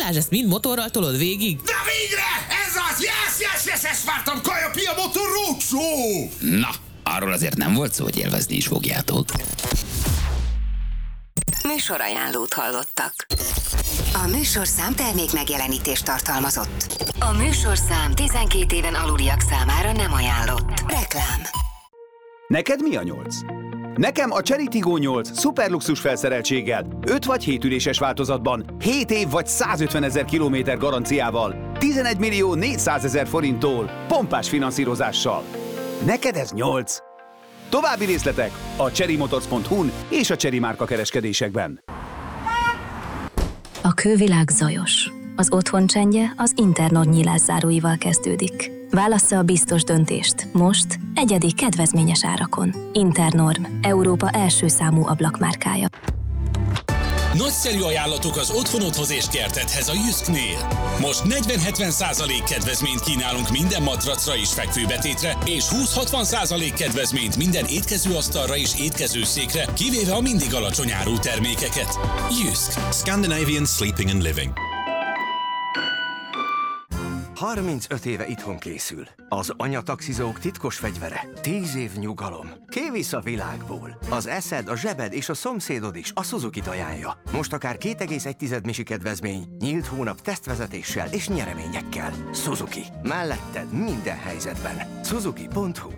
Balázs, ezt mind motorral tolod végig? De végre! Ez az! Yes, ezt vártam! Kaja Pia Motor Roadshow! Na, arról azért nem volt szó, hogy élvezni is fogjátok. Műsorajánlót hallottak. A műsorszám termék megjelenítést tartalmazott. A műsorszám 12 éven aluliak számára nem ajánlott. Reklám. Neked mi a 8? Nekem a Chery Tiggo 8 szuperluxus felszereltséggel, 5 vagy 7 üléses változatban, 7 év vagy 150 000 kilométer garanciával, 11 millió 400 000 forinttól, pompás finanszírozással. Neked ez 8? További részletek a cherrymotors.hu-n és a Chery márka kereskedésekben. A külvilág zajos. Az otthon csendje az Internord nyílászáróival kezdődik. Válassza a biztos döntést. Most egyedi kedvezményes árakon. Internorm, Európa első számú ablakmárkája. Nagyszerű ajánlatok az otthonodhoz és kertedhez a Jysknél. Most 40-70% kedvezményt kínálunk minden matracra és fekvőbetétre, és 20-60% kedvezményt minden étkezőasztalra és étkezőszékre, kivéve a mindig alacsony árú termékeket. Jysk. Scandinavian Sleeping and Living. 35 éve itthon készül. Az anyataxizók titkos fegyvere. 10 év nyugalom. Kivisz a világból. Az eszed, a zsebed és a szomszédod is a Suzuki-t ajánlja. Most akár 2,1 misi kedvezmény, nyílt hónap tesztvezetéssel és nyereményekkel. Suzuki. Melletted minden helyzetben. Suzuki.hu.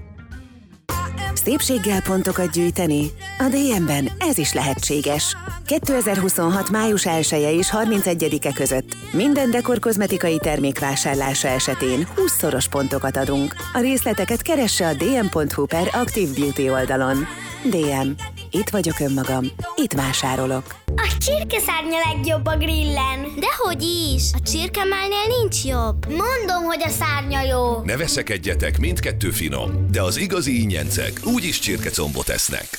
Szépséggel pontokat gyűjteni? A DM-ben ez is lehetséges. 2026. május 1-e és 31-e között minden dekor kozmetikai termék vásárlása esetén 20-szoros pontokat adunk. A részleteket keresse a dm.hu/Active Beauty oldalon. DM. Itt vagyok önmagam. Itt vásárolok. A csirkeszárnya legjobb a grillen. Dehogy is! A csirkemálnél nincs jobb. Mondom, hogy a szárnya jó. Ne veszekedjetek, mindkettő finom, de az igazi ingyencek úgyis csirkecombot esznek.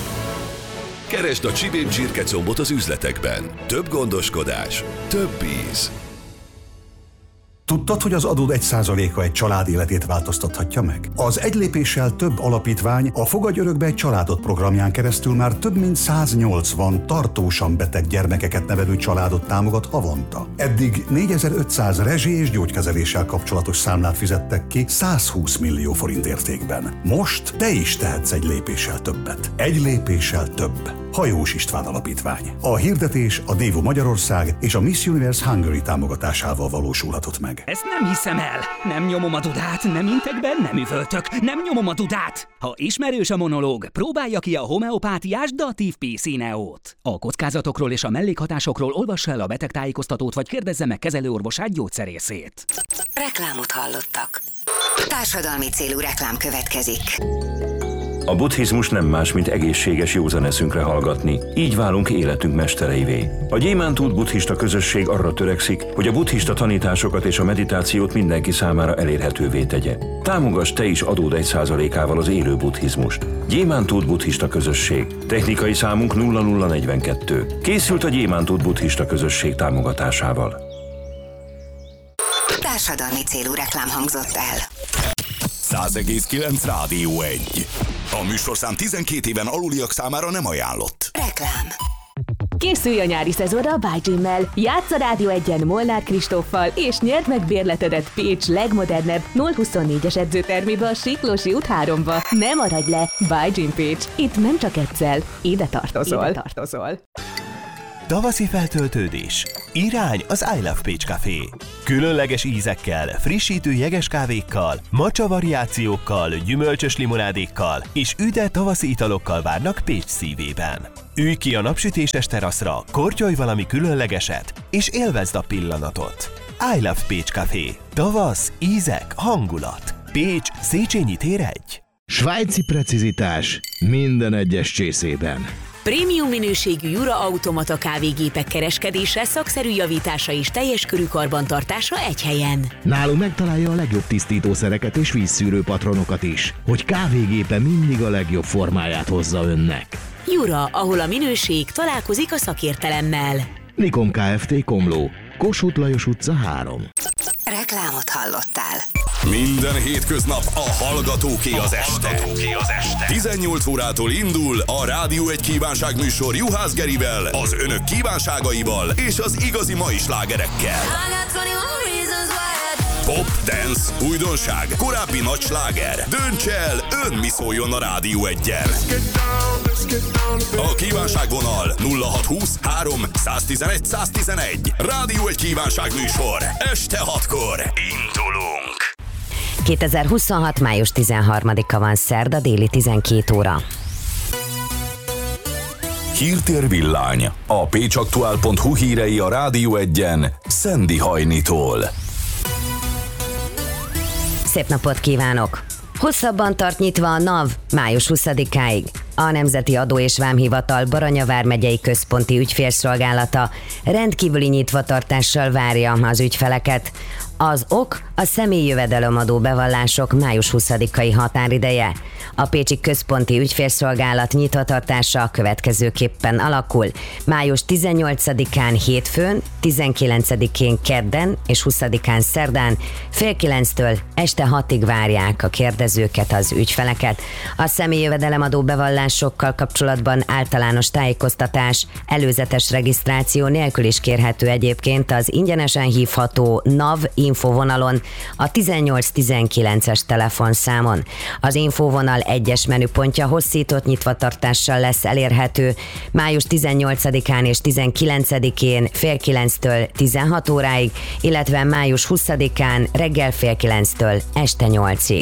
Keresd a Csibén csirkecombot az üzletekben. Több gondoskodás, több íz. Tudtad, hogy az adód 1%-a egy család életét változtathatja meg? Az Egy lépéssel több alapítvány a Fogadj örökbe egy családot programján keresztül már több mint 180 tartósan beteg gyermekeket nevelő családot támogat havonta. Eddig 4500 rezsi- és gyógykezeléssel kapcsolatos számlát fizettek ki 120 millió forint értékben. Most te is tehetsz egy lépéssel többet. Egy lépéssel több. Hajós István Alapítvány. A hirdetés a Dévo Magyarország és a Miss Universe Hungary támogatásával valósulhatott meg. Ezt nem hiszem el! Nem nyomom a dudát, nem intek be, nem üvöltök, nem nyomom a dudát! Ha ismerős a monológ, próbálja ki a homeopátiás Datív PC Neót. A kockázatokról és a mellékhatásokról olvassa el a betegtájékoztatót, vagy kérdezze meg kezelőorvosát, gyógyszerészét. Reklámot hallottak. Társadalmi célú reklám következik. A buddhizmus nem más, mint egészséges józan eszünkre hallgatni, így válunk életünk mestereivé. A Gyémántút buddhista közösség arra törekszik, hogy a buddhista tanításokat és a meditációt mindenki számára elérhetővé tegye. Támogass te is adód 1%-ával az élő buddhizmust. Gyémántút buddhista közösség. Technikai számunk 0042. Készült a Gyémántút buddhista közösség támogatásával. Társadalmi célú reklám hangzott el. 100,9 Rádió 1. A műsorszám 12 éven aluliak számára nem ajánlott. Reklám. Készülj a nyári szezonra a By Gymmel. Játsz a Rádió 1-en Molnár Kristóffal, és nyerd meg bérletedet Pécs legmodernebb 024-es edzőtermébe a Siklósi út 3-ba. Ne maradj le! By Gym Pécs. Itt nem csak egyszer, ide tartozol. Tavaszi feltöltődés. Irány az I Love Pécs Café. Különleges ízekkel, frissítő jeges kávékkal, matcha variációkkal, gyümölcsös limonádékkal és üde tavaszi italokkal várnak Pécs szívében. Ülj ki a napsütéses teraszra, kortyolj valami különlegeset, és élvezd a pillanatot. I Love Pécs Café. Tavasz, ízek, hangulat. Pécs, Széchenyi tér 1. Svájci precizitás minden egyes csészében. Prémium minőségű Jura automata kávégépek kereskedése, szakszerű javítása és teljes körű karbantartása egy helyen. Nálunk megtalálja a legjobb tisztítószereket és vízszűrő patronokat is, hogy kávégépe mindig a legjobb formáját hozza önnek. Jura, ahol a minőség találkozik a szakértelemmel. Nikon Kft. Komló, Kossuth Lajos utca 3. Reklámot hallottál. Minden hétköznap a hallgatóké az este. 18 órától indul a Rádió 1 kívánságműsor Juhász Gerivel, az önök kívánságaival és az igazi mai slágerekkel. Pop, dance, újdonság, korábbi nagy sláger. Dönts el, ön mi szóljon a Rádió 1-jel. A kívánságvonal 0620 3 111 111. Rádió 1 kívánságműsor. Este 6-kor indulunk. 2026. május 13-a van, szerda, déli 12 óra. Hírtér villány. A pécsaktuál.hu hírei a Rádió 1-en Szendi Hajnitól. Szép napot kívánok! Hosszabban tart nyitva a NAV május 20-áig. A Nemzeti Adó és Vámhivatal Baranya vármegyei központi ügyfélszolgálata rendkívüli nyitvatartással várja az ügyfeleket. Az ok a személyi jövedelemadó bevallások május 20-ai határideje. A pécsi központi ügyfélszolgálat nyitvatartása a következőképpen alakul. Május 18-án hétfőn, 19-én kedden és 20-án szerdán fél 9-től este 6-ig várják a kérdezőket, az ügyfeleket. A személyi jövedelemadó bevallásokkal kapcsolatban általános tájékoztatás, előzetes regisztráció nélkül is kérhető egyébként az ingyenesen hívható NAV infovonalon, a 1819-es telefonszámon. Az infovonal egyes menüpontja hosszított nyitvatartással lesz elérhető május 18-án és 19-én fél 9-től 16 óráig, illetve május 20-án reggel fél 9-től este 8-ig.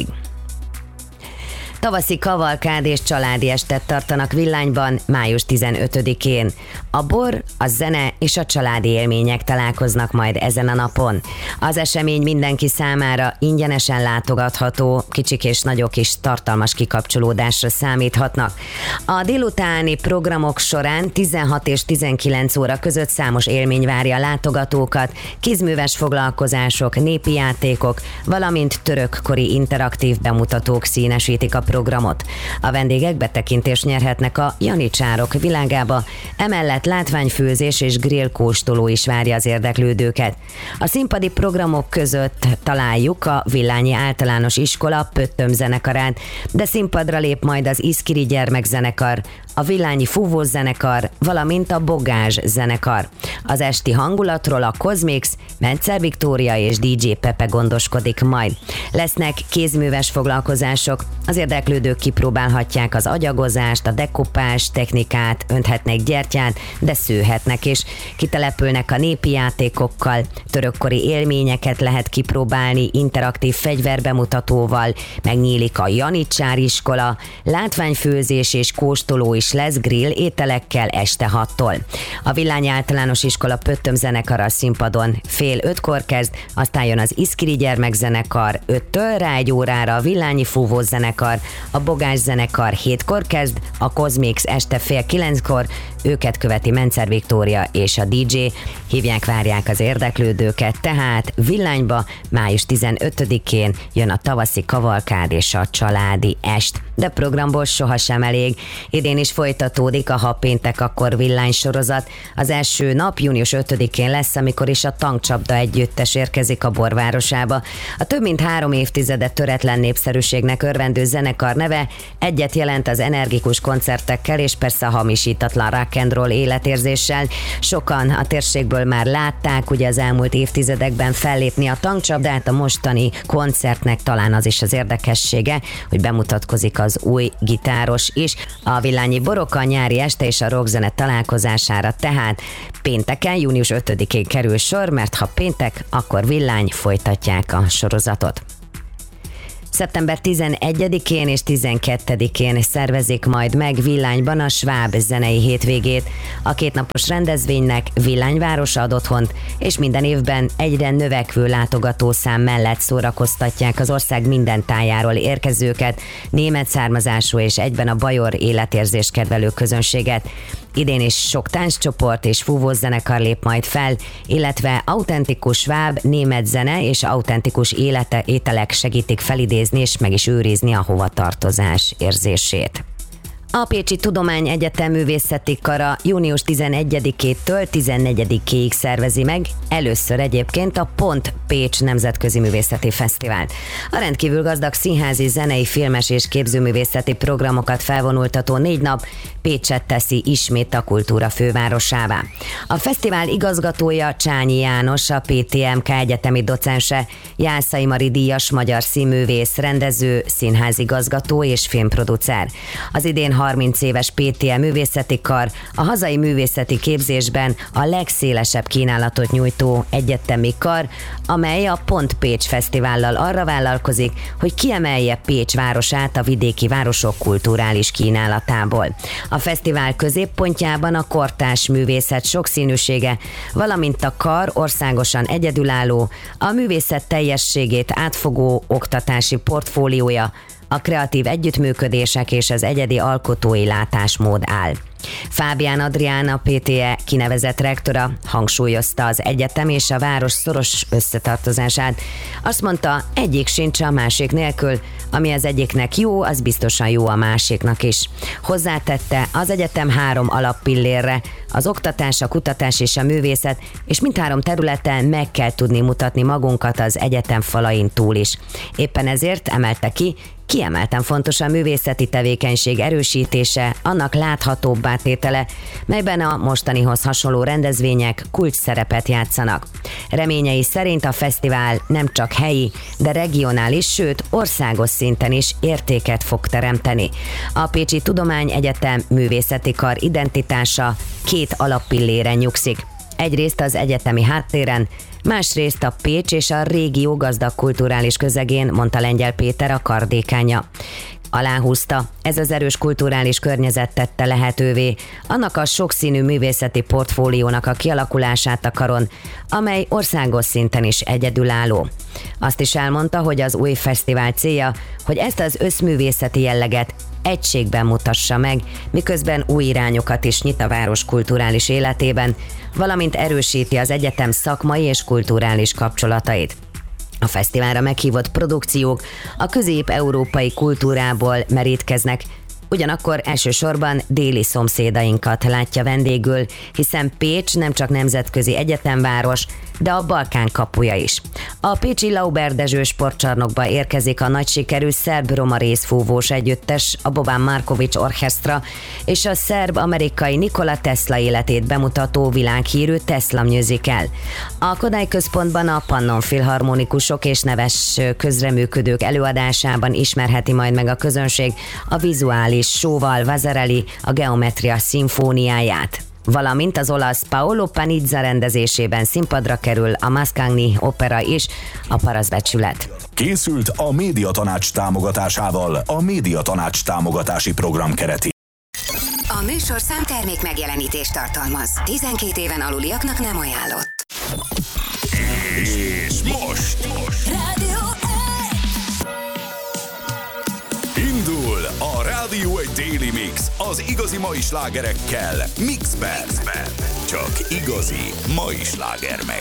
Tavaszi kavalkád és családi estet tartanak Villányban május 15-én. A bor, a zene és a családi élmények találkoznak majd ezen a napon. Az esemény mindenki számára ingyenesen látogatható, kicsik és nagyok is tartalmas kikapcsolódásra számíthatnak. A délutáni programok során 16 és 19 óra között számos élmény várja a látogatókat, kézműves foglalkozások, népi játékok, valamint törökkori interaktív bemutatók színesítik a programot. A vendégek betekintést nyerhetnek a janicsárok világába, emellett látványfőzés és grillkóstoló is várja az érdeklődőket. A színpadi programok között találjuk a Villányi Általános Iskola Pöttöm zenekarát, de színpadra lép majd az Iszkiri gyermekzenekar, a Villányi Fúvós zenekar, valamint a Bogázs zenekar. Az esti hangulatról a Kozmix, Mencer Viktória és DJ Pepe gondoskodik majd. Lesznek kézműves foglalkozások, az érdeklődők kipróbálhatják az agyagozást, a dekopás technikát, önthetnek gyertyát, de szőhetnek is. Kitelepülnek a népi játékokkal, törökkori élményeket lehet kipróbálni interaktív fegyverbemutatóval, megnyílik a Janicsár iskola, látványfőzés és kóstoló is lesz grill ételekkel este 6-tól. A Villányi Általános Iskola Pöttöm zenekar a színpadon fél 5-kor kezd, aztán jön az Iszkiri gyermekzenekar 5-től rá 1 órára, a Villányi Fúvós zenekar, a Bogázs zenekar 7-kor kezd, a Kozmix este fél 9-kor, őket követi Mencer Viktória és a DJ. Hívják, várják az érdeklődőket, tehát Villányba május 15-én jön a tavaszi kavalkád és a családi est. De programból sohasem elég. Idén is folytatódik a Ha péntek akkor Villány sorozat. Az első nap június 5-én lesz, amikor is a Tankcsapda együttes érkezik a Borvárosába. A több mint 3 évtizedet töretlen népszerűségnek örvendő zenekar neve egyet jelent az energikus koncertekkel és persze a hamisítatlan rock and roll életérzéssel. Sokan a térségből már látták ugye az elmúlt évtizedekben fellépni a Tankcsapdát, a mostani koncertnek talán az is az érdekessége, hogy bemutatkozik az új gitáros is. A Villányi Boroka nyári este és a rockzene találkozására tehát pénteken, június 5-én kerül sor, mert ha péntek, akkor Villány, folytatják a sorozatot. Szeptember 11-én és 12-én szervezik majd meg Villányban a Schwab zenei hétvégét. A kétnapos rendezvénynek Villányvárosa ad otthont, és minden évben egyre növekvő látogatószám mellett szórakoztatják az ország minden tájáról érkezőket, német származású és egyben a bajor életérzést kedvelő közönséget. Idén is sok tánccsoport és fúvós zenekar lép majd fel, illetve autentikus sváb, német zene és autentikus ételek segítik felidézni és meg is őrizni a hovatartozás érzését. A Pécsi Tudományegyetem Művészeti Kara június 11-től 14-ig szervezi meg, először egyébként a Pont Pécs Nemzetközi Művészeti Fesztivált. A rendkívül gazdag színházi, zenei, filmes és képzőművészeti programokat felvonultató 4 nap Pécset teszi ismét a kultúra fővárosává. A fesztivál igazgatója Csányi János, a PTMK egyetemi docense, Jászai Mari díjas magyar színművész, rendező, színházigazgató és filmproducer. Az idén 30 éves PTM művészeti kar a hazai művészeti képzésben a legszélesebb kínálatot nyújtó egyetemi kar, amely a Pont Pécs Fesztivállal arra vállalkozik, hogy kiemelje Pécs városát a vidéki városok kulturális kínálatából. A fesztivál középpontjában a kortárs művészet sokszínűsége, valamint a kar országosan egyedülálló, a művészet teljességét átfogó oktatási portfóliója, a kreatív együttműködések és az egyedi alkotói látásmód áll. Fábián Adrián, a PTE kinevezett rektora hangsúlyozta az egyetem és a város szoros összetartozását. Azt mondta, egyik sincs a másik nélkül, ami az egyiknek jó, az biztosan jó a másiknak is. Hozzátette, az egyetem 3 alappillérre, az oktatás, a kutatás és a művészet, és mindhárom területen meg kell tudni mutatni magunkat az egyetem falain túl is. Éppen ezért emelte ki, kiemelten fontos a művészeti tevékenység erősítése, annak láthatóbbá tétele, melyben a mostanihoz hasonló rendezvények kulcs szerepet játszanak. Reményei szerint a fesztivál nem csak helyi, de regionális, sőt országos szinten is értéket fog teremteni. A Pécsi Tudományegyetem művészeti kar identitása 2 alappilléren nyugszik. Egyrészt az egyetemi háttéren, másrészt a Pécs és a régió gazdag kulturális közegén, mondta Lengyel Péter, a kar dékánja. Aláhúzta, ez az erős kulturális környezet tette lehetővé annak a sokszínű művészeti portfóliónak a kialakulását a karon, amely országos szinten is egyedülálló. Azt is elmondta, hogy az új fesztivál célja, hogy ezt az összművészeti jelleget egységben mutassa meg, miközben új irányokat is nyit a város kulturális életében, valamint erősíti az egyetem szakmai és kulturális kapcsolatait. A fesztiválra meghívott produkciók a közép-európai kultúrából merítkeznek, ugyanakkor elsősorban déli szomszédainkat látja vendégül, hiszen Pécs nem csak nemzetközi egyetemváros, de a Balkán kapuja is. A pécsi Lauber Dezső sportcsarnokba érkezik a nagy sikerű szerb-roma részfúvós együttes, a Boban Markovics Orchestra és a szerb-amerikai Nikola Tesla életét bemutató világhírű Tesla Musical. A Kodály Központban a Pannon Filharmonikusok és neves közreműködők előadásában ismerheti majd meg a közönség a vizuális show-val Vasarely a Geometria szimfóniáját. Valamint az olasz Paolo Panizza rendezésében színpadra kerül a Mascagni opera is, a Parasztbecsület. Készült a Médiatanács támogatásával, a Médiatanács támogatási program keretében. A műsorszám termék megjelenítést tartalmaz. 12 éven aluliaknak nem ajánlott. És most! Rádió Indul a Rádió egy Daily Mix az igazi mai slágerekkel Mixben. Csak igazi mai sláger megy.